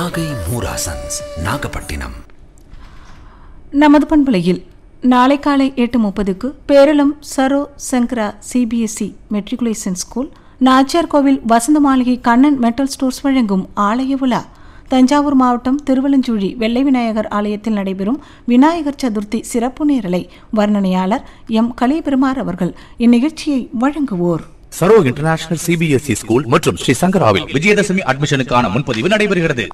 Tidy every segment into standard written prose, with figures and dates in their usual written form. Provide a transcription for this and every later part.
நாகை மூராசன்ஸ் நாகப்பட்டினம். நமது பண்பலையில் நாளை காலை 8:30 பேரளம் சரோ சங்கரா சிபிஎஸ்இ மெட்ரிகுலேஷன் ஸ்கூல், நாச்சியார் கோவில் வசந்த மாளிகை கண்ணன் மெட்டல் ஸ்டோர்ஸ் வழங்கும் ஆலய விழா. தஞ்சாவூர் மாவட்டம் திருவலஞ்சூழி வெள்ளை விநாயகர் ஆலயத்தில் நடைபெறும் விநாயகர் சதுர்த்தி சிறப்பு நேரலை. வர்ணனையாளர் எம் கலைபெருமார் அவர்கள். இந்நிகழ்ச்சியை வழங்குவோர் சரோ இன்டர்நேஷனல் சிபிஎஸ்இ ஸ்கூல் மற்றும் ஸ்ரீ சங்கராவில் விஜயதசமி அட்மிஷனுக்கான முன்பதிவு நடைபெறுகிறது.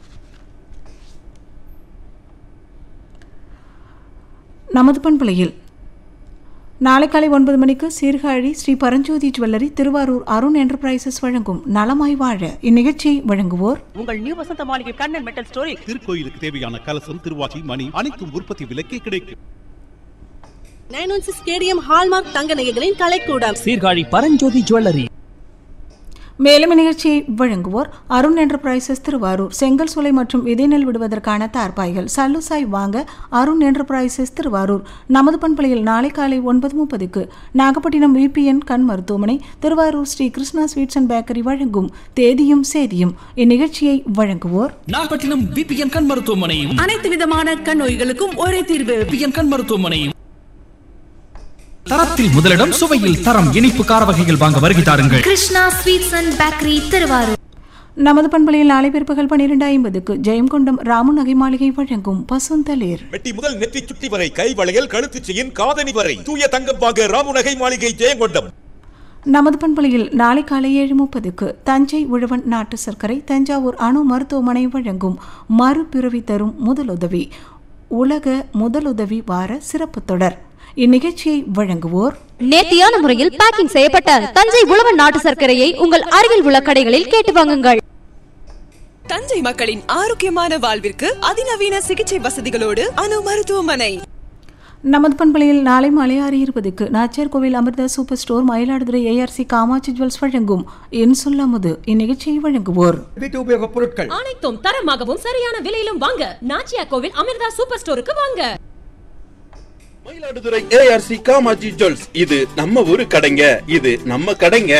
நமது பண்பலையில் நாளை காலை 9 மணிக்கு சீர்காழி ஸ்ரீ பரஞ்சோதி ஜுவல்லரி திருவாரூர் அருண் என்டர்பிரைசஸ் வழங்கும் நலமாய் வாழ. இந்நிகழ்ச்சியை வழங்குவோர் உங்கள் நியூ வசந்த மாளிகை கண்ணன் மெட்டல் ஸ்டோரி. திருக்கோயிலுக்கு தேவையான கலசம், திருவாச்சி, மணி அனைத்தும் உற்பத்தி விலைக்கே கிடைக்கும். 916 ஸ்டேடியம் ஹால்மார்க் தங்க நகைகளின் கலைக்கூடம் சீர்காழி பரஞ்சோதி ஜுவல்லரி. மேலும் இந்நிகழ்ச்சியை வழங்குவோர் அருண் என்டர்பிரைசஸ் திருவாரூர். செங்கல் சூளை மற்றும் விதைநெல் விடுவதற்கான தார்பாய்கள் சல்லுசாய் வாங்க அருண் என்டர்பிரைசஸ் திருவாரூர். நமது பண்பலையில் நாளை காலை 9:30 நாகப்பட்டினம் விபிஎன் கண் மருத்துவமனை Thiruvarur Sri Krishna sweets and bakery வழங்கும் தேதியும் சேதியும். இந்நிகழ்ச்சியை வழங்குவோர் நாகப்பட்டினம் விபிஎன் கண் மருத்துவமனையும் அனைத்து விதமான கண் நோய்களுக்கும் ஒரே தீர்வு. விபிஎன் கண் மருத்துவமனையும். தரத்தில் முதலிடம், சுவையில் தரம். இனிப்பு கார வகைகள் வாங்க வருகை தாருங்கள். Krishna sweets and bakery Thiruvarur. நமது பண்பலையில் நாளை பிற்பகல் 12:50 ஜெயங்கொண்டம் ராமு நகை மாளிகை வழங்கும் பசுந்தளிர். வெட்டி முதல் நெற்றி சுட்டி வரை, கை வளையல், கழுத்து செயின், காதணி வரை தூய தங்கம் வாங்க ராமு நகை மாளிகை ஜெயங்கொண்டம். நமது பண்பலையில் நாளை காலை 7:30 தஞ்சை உழவன் நாட்டு சர்க்கரை தஞ்சாவூர் அணு மருத்துவமனை வழங்கும் மறுபிறவி தரும் முதலுதவி உலக முதலுதவி வார சிறப்பு தொடர். இந்நிகழ்ச்சியை வழங்குவோர் நேர்த்தியான முறையில் பேக்கிங் செய்யப்பட்ட தஞ்சை உழவன் நாட்டு சர்க்கரையை உங்கள் அருகில் உள்ள கடைகளில் கேட்டு வாங்குங்கள். தஞ்சை மக்களின் ஆரோக்கியமான வாழ்விற்கு அதிநவீன சிகிச்சை வசதிகளோடு அணு மருத்துவமனை. நமது பண்பலையில் நாளை மாலை 6:20 நாச்சியார் கோவில் Amrita super store Mayiladuthurai ARC Kamakshi jewels வழங்கும் என் சொல்லாமது. இந்நிகழ்ச்சியை வழங்குவோர் வீட்டு உபயோக பொருட்கள் அனைத்தும் தரமாகவும் சரியான விலையிலும் வாங்க நாச்சியார் கோவில் அமிர்தா சூப்பர் ஸ்டோருக்கு வாங்க. Mayiladuthurai ARC Kamakshi jewels. இது நம்ம ஊரு கடைங்க, இது நம்ம கடைங்க.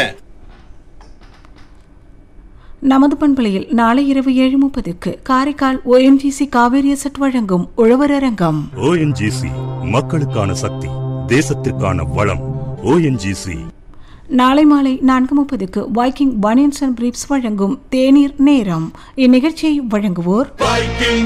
நமது பண்பலையில் நாளை இரவு 7:30 காரைக்கால் ஓஎன்ஜிசி காவேரி அசட் வழங்கும் உழவர் அரங்கம். ஓஎன்ஜிசி மக்களுக்கான சக்தி, தேசத்திற்கான வளம். ஓஎன்ஜிசி. நாளை மாலை 4:30 வைக்கிங் பனியன்ஸ் அண்ட் பிரீப்ஸ் வழங்கும் தேநீர் நேரம். இந்நிகழ்ச்சியை வழங்குவோர்